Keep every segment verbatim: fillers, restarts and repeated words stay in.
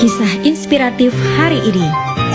Kisah inspiratif hari ini.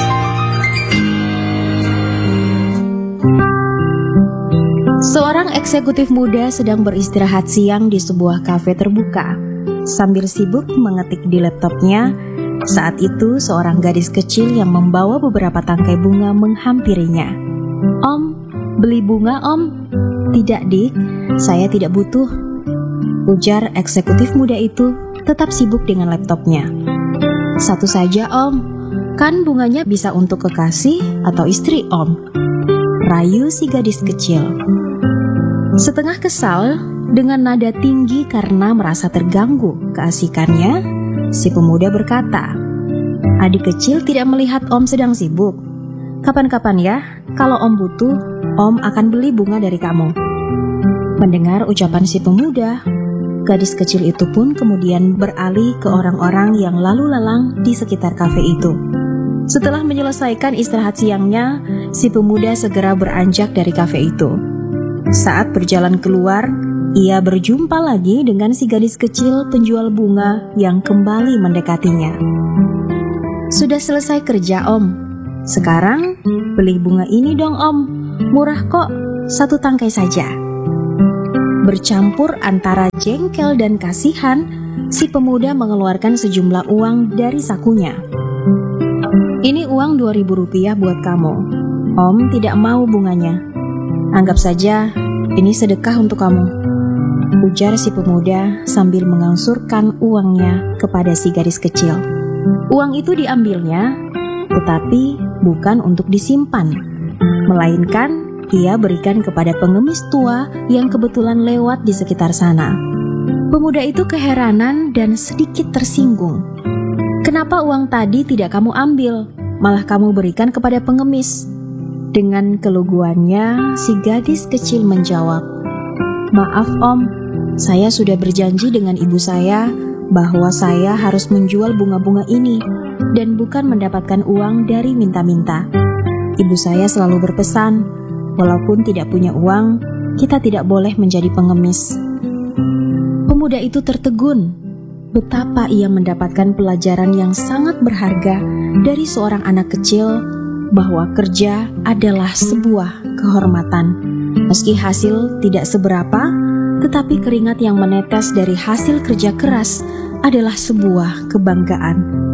Seorang eksekutif muda sedang beristirahat siang di sebuah kafe terbuka. Sambil sibuk mengetik di laptopnya, saat itu seorang gadis kecil yang membawa beberapa tangkai bunga menghampirinya. "Om, beli bunga om?" "Tidak dik, saya tidak butuh," ujar eksekutif muda itu tetap sibuk dengan laptopnya. "Satu saja om, kan bunganya bisa untuk kekasih atau istri om," rayu si gadis kecil. Setengah kesal, dengan nada tinggi karena merasa terganggu keasikannya, si pemuda berkata, "Adik kecil tidak melihat om sedang sibuk. Kapan-kapan ya, kalau om butuh, om akan beli bunga dari kamu." Mendengar ucapan si pemuda, gadis kecil itu pun kemudian beralih ke orang-orang yang lalu lalang di sekitar kafe itu. Setelah menyelesaikan istirahat siangnya, si pemuda segera beranjak dari kafe itu. Saat berjalan keluar, ia berjumpa lagi dengan si gadis kecil penjual bunga yang kembali mendekatinya. "Sudah selesai kerja om. Sekarang beli bunga ini dong om. Murah kok, satu tangkai saja." Bercampur antara jengkel dan kasihan, si pemuda mengeluarkan sejumlah uang dari sakunya. "Ini uang dua ribu rupiah buat kamu. Om tidak mau bunganya. Anggap saja ini sedekah untuk kamu," ujar si pemuda sambil mengangsurkan uangnya kepada si gadis kecil. Uang itu diambilnya, tetapi bukan untuk disimpan, melainkan ia berikan kepada pengemis tua yang kebetulan lewat di sekitar sana. Pemuda itu keheranan dan sedikit tersinggung. "Kenapa uang tadi tidak kamu ambil, malah kamu berikan kepada pengemis?" Dengan keluguannya, si gadis kecil menjawab, "Maaf om, saya sudah berjanji dengan ibu saya bahwa saya harus menjual bunga-bunga ini dan bukan mendapatkan uang dari minta-minta. Ibu saya selalu berpesan, walaupun tidak punya uang, kita tidak boleh menjadi pengemis." Pemuda itu tertegun. Betapa ia mendapatkan pelajaran yang sangat berharga dari seorang anak kecil, bahwa kerja adalah sebuah kehormatan. Meski hasil tidak seberapa, tetapi keringat yang menetes dari hasil kerja keras adalah sebuah kebanggaan.